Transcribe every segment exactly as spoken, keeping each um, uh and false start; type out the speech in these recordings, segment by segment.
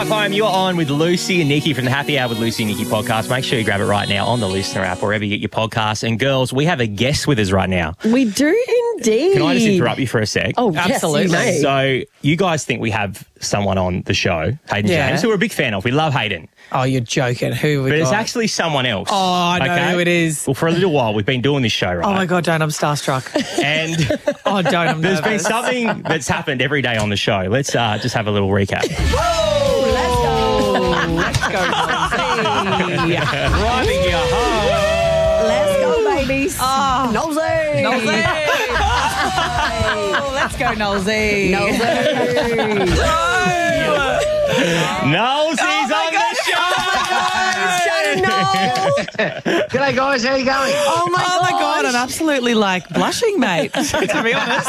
Drive Home, you're on with Lucy and Nikki from the Happy Hour with Lucy and Nikki podcast. Make sure you grab it right now on the Listener app, wherever you get your podcasts. And girls, we have a guest with us right now. We do indeed. Can I just interrupt you for a sec? Oh, yes, Absolutely. you may. So you guys think we have someone on the show, Hayden Yeah. James, who we're a big fan of. We love Hayden. Oh, you're joking. Who have we But it's got? actually someone else. Oh, I know who it is. Well, for a little while, we've been doing this show, right? Oh, my God, don't. I'm starstruck. And Oh, don't. I'm there's been nervous. something that's happened every day on the show. Let's uh, just have a little recap. Let's go, Lindsay. Driving you home. Let's go, babies. Oh, Nosy. Nosy. Oh, let's go, Nosy. Nosy. Nosy's my on God. the show. Shannon Knowles. G'day guys, how you going? Oh, my Oh, my God, gosh. I'm absolutely, like, blushing, mate, to be honest.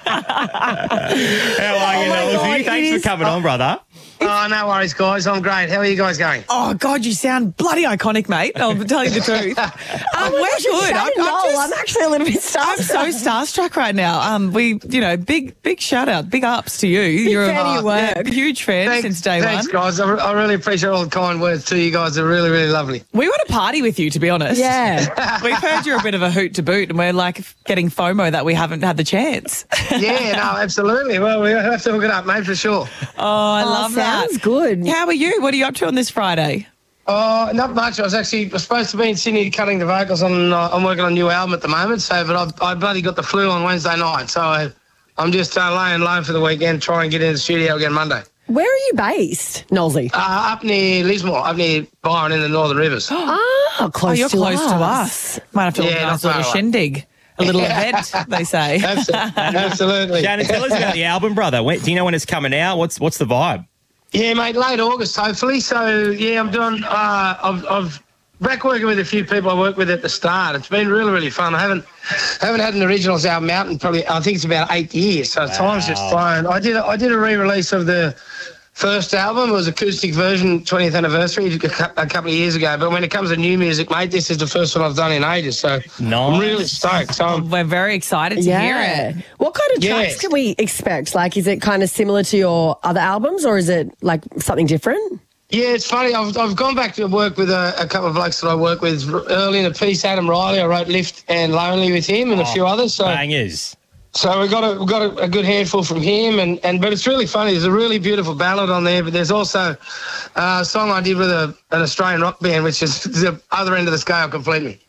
How are you, my Nosy? God, Thanks it for is- coming on, brother. Oh, no worries guys, I'm great. How are you guys going? Oh, God, you sound bloody iconic, mate. I'll tell you the truth. Um, Oh my we're gosh, it's good. Shannon I'm, I'm Knowles. just- I'm actually a little bit I'm starstruck. so starstruck right now. Um, we, you know, big, big shout out, big ups to you. You're fan of your work. yeah, huge fan Thanks, since day thanks one. guys. I, re- I really appreciate all the kind words too. You guys are really, really lovely. We want to party with you, to be honest. Yeah. We've heard you're a bit of a hoot to boot, and we're like getting FOMO that we haven't had the chance. Yeah, no, absolutely. Well, we have to hook it up, mate, for sure. Oh, I Oh, love that. sounds good. How are you? What are you up to on this Friday? Oh, not much. I was actually supposed to be in Sydney cutting the vocals on. Uh, I'm working on a new album at the moment. So, but I've, I bloody got the flu on Wednesday night. So I, I'm just uh, laying low for the weekend, try and get in the studio again Monday. Where are you based, Knowlesy? Uh, up near Lismore, up near Byron in the Northern Rivers. Oh, close Oh, you're to close us. to us. Might have to Yeah, organise a not little far away. shindig, a little event, they say. Absolutely. Absolutely. Shannon, tell us about the album, brother. When, do you know when it's coming out? What's what's the vibe? Yeah, mate, late August, hopefully. So, yeah, I'm doing, uh, I've, I've back working with a few people I worked with at the start. It's been really, really fun. I haven't haven't had an originals album out in probably, I think it's about eight years. So time's just flying. I did a, I did a re-release of the first album. It was acoustic version, twentieth anniversary, a cou- a couple of years ago. But when it comes to new music, mate, this is the first one I've done in ages. So I'm Nice. really stoked. So I'm, We're very excited to hear Yeah. it. What kind of tracks Yeah. can we expect? Like, is it kind of similar to your other albums, or is it like something different? yeah, it's funny. I've, I've gone back to work with a, a couple of blokes that I work with early in the piece. Adam Riley, I wrote Lift and Lonely with him and a few others. So Bangers. So we got a we got a, a good handful from him, and, and but it's really funny. There's a really beautiful ballad on there, but there's also uh, a song I did with a, an Australian rock band, which is the other end of the scale completely.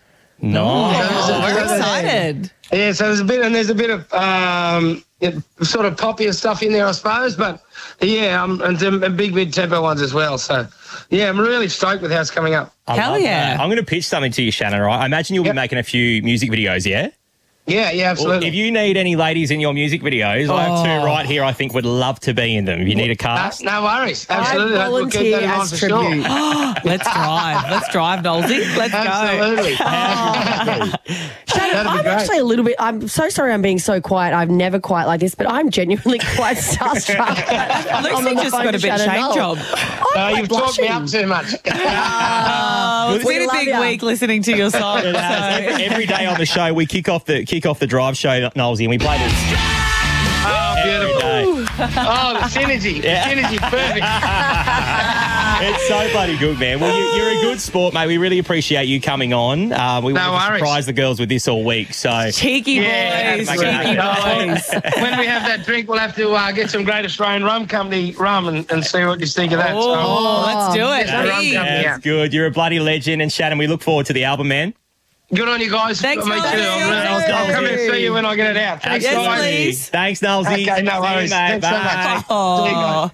Nice. So We're there's a- excited. Yeah, so there's a bit, and there's a bit of um, yeah, sort of poppier stuff in there, I suppose. But yeah, um, and some and big mid tempo ones as well. So yeah, I'm really stoked with how it's coming up. I Hell love yeah. that. I'm going to pitch something to you, Shannon, right? I imagine you'll Yep. be making a few music videos, yeah? Yeah, yeah, Well, absolutely. if you need any ladies in your music videos, I have two Oh. right here I think would love to be in them. If you need a no, cast. no worries, absolutely. I We'll keep volunteer that in mind as for sure. tribute. Let's drive. Let's drive, Nolsey. Let's go. Absolutely. Shannon, That'd be I'm great. actually a little bit, I'm so sorry I'm being so quiet. I've never quite like this, but I'm genuinely quite starstruck. I'm Lucy on the just phone got a to bit Shannon shame Knowles. job. I'm No, like you've talked me blushing. up too much. Oh, it's We been a love big ya. week listening to your song. It has. so- Every, every day on the show, we kick off the kick off the drive show, Knowlesy, and we play this Oh, every beautiful. day. Oh, the synergy. Yeah. The synergy, perfect. It's so bloody good, man. Well, you, you're a good sport, mate. We really appreciate you coming on. Uh, we No want to worries. surprise the girls with this all week. So Cheeky Yeah, boys, make it cheeky happen. boys. When we have that drink, we'll have to uh, get some Great Australian Rum Company rum and, and see what you think of that. So, Oh, let's do it. Yeah, rum Please. company. that's good. You're a bloody legend. And Shannon, we look forward to the album, man. good on you guys. Thanks, Me too. Knowlesy. I'll, I'll, I'll come and see you when I get it out. Thanks, Yes, guys. please. Thanks, Knowlesy. Okay, no See you, worries. mate. Thanks so Bye. much. Oh,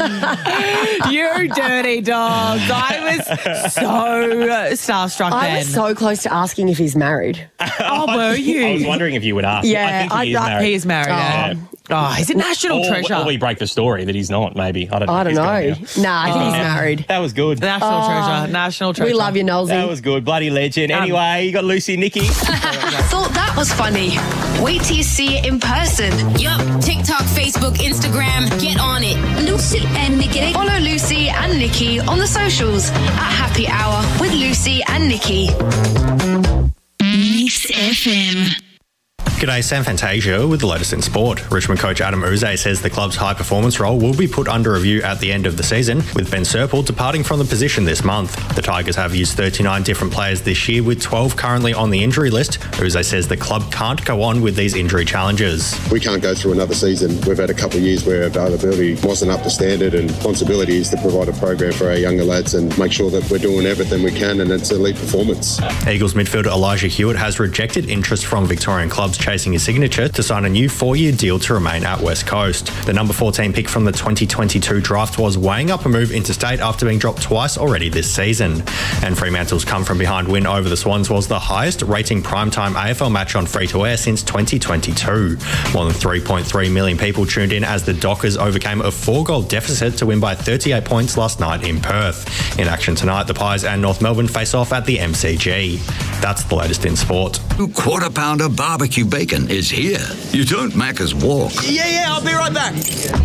you dirty dogs. I was so uh, starstruck I then. was so close to asking if he's married. oh, were you? I was wondering if you would ask. Yeah, I think he is I- I- married. He is married. eh? Oh, he's a national or, treasure. or we break the story that he's not, maybe. I don't know. I don't He's gone know. now. Nah, I think he's married. That was good. national treasure. National treasure. We love you, Knowlesy. That was good. Bloody legend. Um, Anyway, you got Lucy and Nikki. Thought that was funny. Wait till you see it in person. Yup, TikTok, Facebook, Instagram, get on it. Lucy and Nikki. Follow Lucy and Nikki on the socials at Happy Hour with Lucy and Nikki. Mix F M. G'day, Sam Fantasia with the latest in sport. Richmond coach Adam Uze says the club's high performance role will be put under review at the end of the season, with Ben Serpel departing from the position this month. The Tigers have used thirty-nine different players this year, with twelve currently on the injury list. Uze says the club can't go on with these injury challenges. We can't go through another season. We've had a couple of years where availability wasn't up to standard, and responsibility is to provide a program for our younger lads and make sure that we're doing everything we can, and it's elite performance. Eagles midfielder Elijah Hewitt has rejected interest from Victorian clubs chasing his signature to sign a new four-year deal to remain at West Coast. The number fourteen pick from the twenty twenty-two draft was weighing up a move interstate after being dropped twice already this season. And Fremantle's come-from-behind win over the Swans was the highest-rating primetime A F L match on free-to-air since twenty twenty-two. More than three point three million people tuned in as the Dockers overcame a four-goal deficit to win by thirty-eight points last night in Perth. In action tonight, the Pies and North Melbourne face off at the M C G. That's the latest in sport. Quarter pounder barbecue bacon is here. You don't Macca's walk. Yeah, yeah, I'll be right back.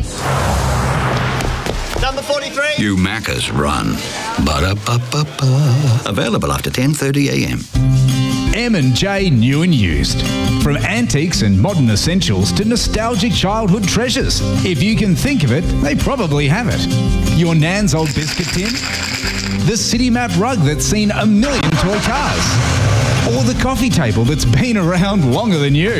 Number forty-three. You Macca's run. Ba-da-ba-ba-ba. Available after ten thirty a.m. M and J New and Used. From antiques and modern essentials to nostalgic childhood treasures. If you can think of it, they probably have it. Your Nan's old biscuit tin? The City Map rug that's seen a million toy cars? Or the coffee table that's been around longer than you?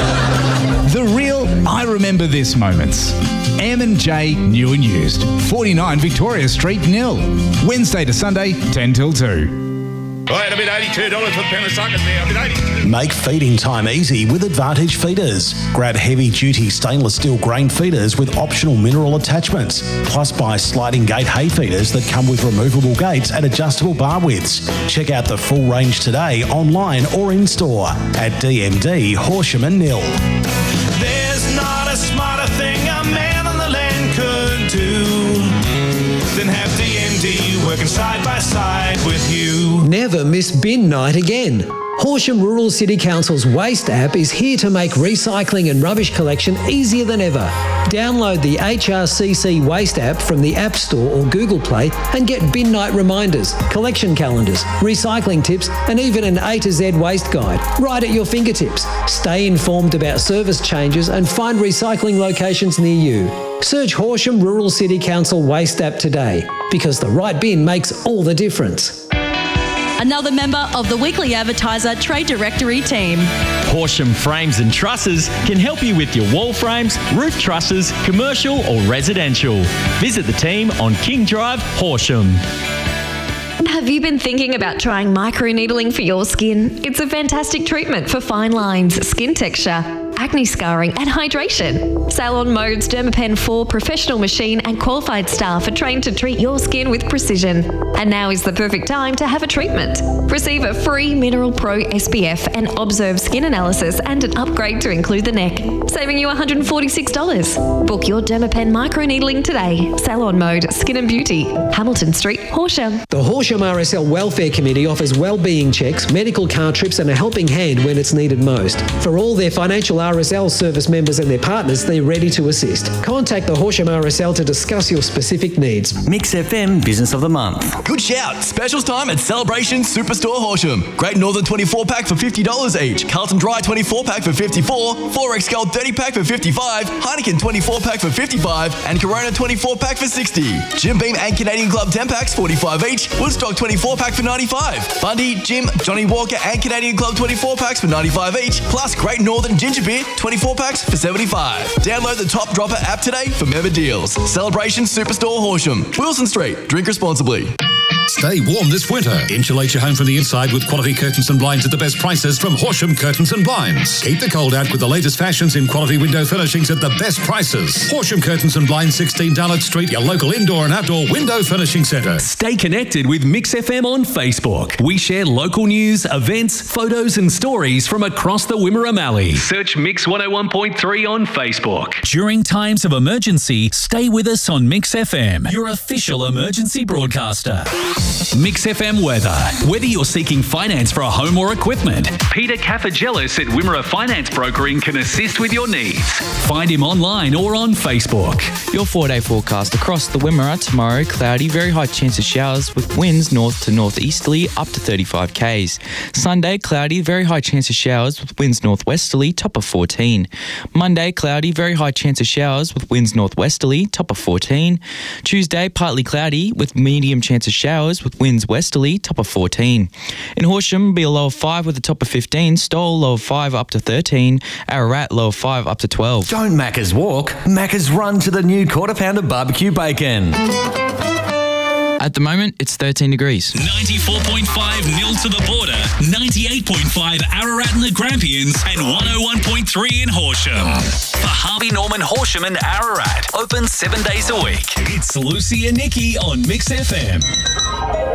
The real I remember this moments. M and J New and Used. forty-nine Victoria Street, Nil. Wednesday to Sunday, ten till two. Right, I bid eighty-two dollars for the pound of suckers there. I bid eighty-two. Make feeding time easy with Advantage Feeders. Grab heavy-duty stainless steel grain feeders with optional mineral attachments. Plus buy sliding gate hay feeders that come with removable gates and adjustable bar widths. Check out the full range today online or in-store at D M D, Horsham and Nil. There's not a smarter thing a man on the land could do than have D M D working side by side with you. Never miss bin night again. Horsham Rural City Council's Waste app is here to make recycling and rubbish collection easier than ever. Download the H R C C Waste app from the App Store or Google Play and get bin night reminders, collection calendars, recycling tips and even an A to Z waste guide right at your fingertips. Stay informed about service changes and find recycling locations near you. Search Horsham Rural City Council Waste app today, because the right bin makes all the difference. Another member of the Weekly Advertiser Trade Directory team. Horsham Frames and Trusses can help you with your wall frames, roof trusses, commercial or residential. Visit the team on King Drive, Horsham. Have you been thinking about trying microneedling for your skin? It's a fantastic treatment for fine lines, skin texture, acne scarring and hydration. Salon Mode's Dermapen four professional machine and qualified staff are trained to treat your skin with precision. And now is the perfect time to have a treatment. Receive a free Mineral Pro S P F and Observe skin analysis and an upgrade to include the neck, saving you one hundred forty-six dollars. Book your Dermapen microneedling today. Salon Mode, Skin and Beauty, Hamilton Street, Horsham. The Horsham R S L Welfare Committee offers wellbeing checks, medical car trips and a helping hand when it's needed most. For all their financial R S L service members and their partners, they're ready to assist. Contact the Horsham R S L to discuss your specific needs. Mix F M Business of the Month. Good shout. Specials time at Celebration Superstore Horsham. Great Northern twenty-four pack for fifty dollars each. Carlton Dry twenty-four pack for fifty-four dollars. four X Gold thirty pack for fifty-five dollars. Heineken twenty-four pack for fifty-five dollars. And Corona twenty-four pack for sixty dollars. Jim Beam and Canadian Club ten packs, forty-five dollars each. Woodstock twenty-four pack for ninety-five dollars. Bundy, Jim, Johnny Walker and Canadian Club twenty-four packs for ninety-five dollars each. Plus Great Northern Ginger Beer twenty-four packs for seventy-five dollars. Download the Top Dropper app today for member deals. Celebration Superstore Horsham. Wilson Street. Drink responsibly. Stay warm this winter. Insulate your home from the inside with quality curtains and blinds at the best prices from Horsham Curtains and Blinds. Keep the cold out with the latest fashions in quality window furnishings at the best prices. Horsham Curtains and Blinds, sixteen Darlot Street, your local indoor and outdoor window furnishing centre. Stay connected with Mix F M on Facebook. We share local news, events, photos and stories from across the Wimmera Mallee. Search Mix one oh one point three on Facebook. During times of emergency, stay with us on Mix F M, your official emergency broadcaster. Mix F M weather. Whether you're seeking finance for a home or equipment, Peter Cafagelis at Wimmera Finance Brokering can assist with your needs. Find him online or on Facebook. Your four-day forecast across the Wimmera tomorrow: cloudy, very high chance of showers with winds north to northeasterly up to thirty-five kays. Sunday, cloudy, very high chance of showers with winds northwesterly, top of fourteen. Monday, cloudy, very high chance of showers with winds northwesterly, top of fourteen. Tuesday, partly cloudy with medium chance of showers with winds westerly, top of fourteen. In Horsham, be a low of five with a top of fifteen. Stowell, low of five up to thirteen. Ararat, low of five up to twelve. Don't Macca's walk, Macca's run to the new quarter pounder barbecue bacon. At the moment, it's thirteen degrees. ninety-four point five nil to the Border, ninety-eight point five Ararat and the Grampians, and one oh one point three in Horsham. For Harvey Norman Horsham and Ararat, open seven days a week. It's Lucy and Nikki on Mix F M.